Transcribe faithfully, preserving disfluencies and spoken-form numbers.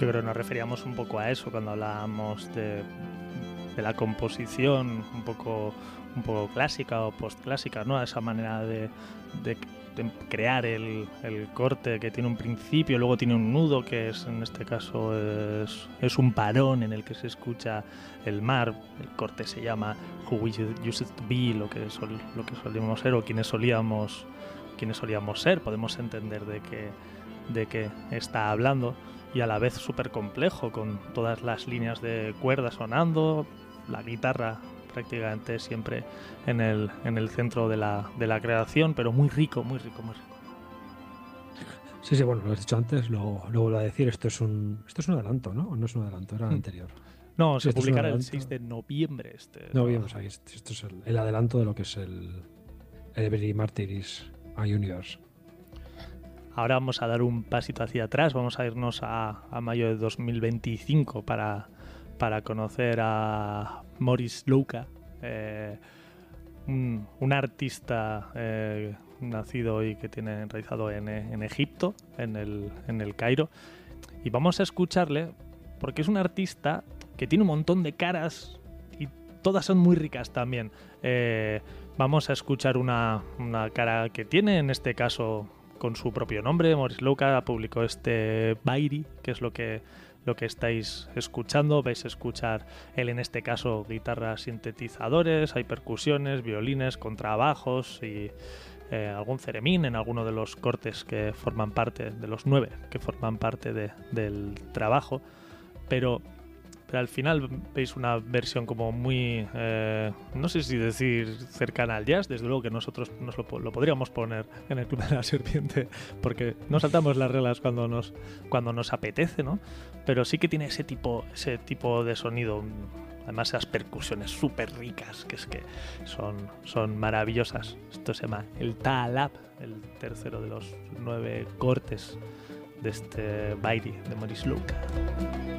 Yo creo que nos referíamos un poco a eso cuando hablábamos de, de la composición un poco, un poco clásica o postclásica, ¿no? A esa manera de, de, de crear el, el corte que tiene un principio, luego tiene un nudo, que es en este caso es, es un parón en el que se escucha el mar. El corte se llama Who We Used to Be, lo que, sol, lo que solíamos ser o quienes solíamos, quienes solíamos ser. Podemos entender de qué, de qué está hablando. Y a la vez súper complejo, con todas las líneas de cuerda sonando, la guitarra prácticamente siempre en el, en el centro de la, de la creación, pero muy rico, muy rico, muy rico. Sí, sí, bueno, lo has dicho antes, lo, lo vuelvo a decir, esto es un esto es un adelanto, ¿no? ¿O no es un adelanto? Era el anterior. No, Sí, se esto es un publicará el adelanto. seis de noviembre este No, bien, trabajo. o sea, esto, esto es el, el adelanto de lo que es el, el Every Martyrs a Universe. Ahora vamos a dar un pasito hacia atrás, vamos a irnos a, a mayo de dos mil veinticinco para, para conocer a Maurice Louca, eh, un, un artista eh, nacido y que tiene realizado en, en Egipto, en el, en el Cairo. Y vamos a escucharle porque es un artista que tiene un montón de caras y todas son muy ricas también. Eh, vamos a escuchar una, una cara que tiene, en este caso con su propio nombre. Maurice Louca publicó este Bairi, que es lo que, lo que estáis escuchando. Vais a escuchar él, en este caso, guitarras, sintetizadores, hay percusiones, violines, contrabajos y eh, algún ceremín en alguno de los cortes que forman parte, de los nueve que forman parte de, del trabajo. Pero pero al final veis una versión como muy, eh, no sé si decir cercana al jazz. Desde luego que nosotros nos lo, lo podríamos poner en el Club de la Serpiente, porque no saltamos las reglas cuando nos, cuando nos apetece, ¿no? Pero sí que tiene ese tipo, ese tipo de sonido. Además, esas percusiones súper ricas, que es que son, son maravillosas. Esto se llama el Taalab, el tercero de los nueve cortes de este Bairi de Maurice Louca.